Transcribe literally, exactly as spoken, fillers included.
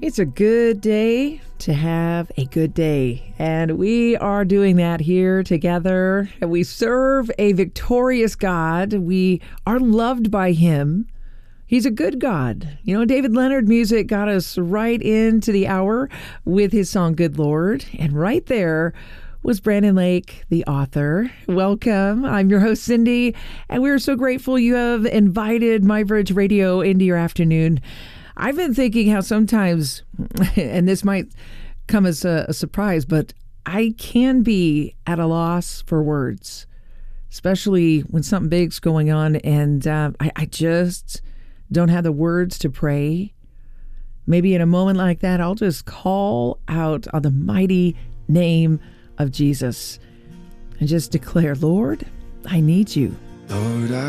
It's a good day to have a good day, and we are doing that here together. We serve a victorious God. We are loved by Him. He's a good God. You know, David Leonard music got us right into the hour with his song, Good Lord, and right there was Brandon Lake, the author. Welcome. I'm your host, Cindy, and we're so grateful you have invited My Bridge Radio into your afternoon. I've been thinking how sometimes, and this might come as a, a surprise, but I can be at a loss for words, especially when something big's going on and uh, I, I just don't have the words to pray. Maybe in a moment like that, I'll just call out on the mighty name of Jesus and just declare, Lord, I need you. Lord, I